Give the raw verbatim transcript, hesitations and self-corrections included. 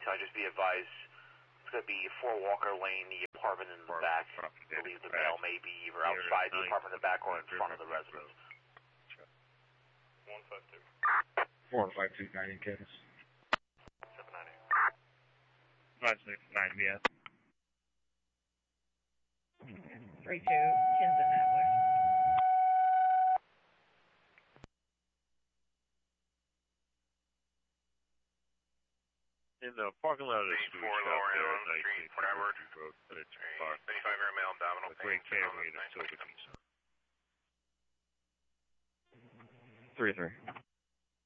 So just be advised, it's going to be four Walker Lane, the apartment in the back. I believe the mail may be either outside the apartment in the back or in front of the residence. one five two. four five two nine, Canis. seven nine eight. five six nine, yeah. three two, Kensington Atwood. In the parking lot of the four Lower Elm Street, Broward. thirty-five gram male abdominal pain. Great Camry and a Silver Nissan. three three.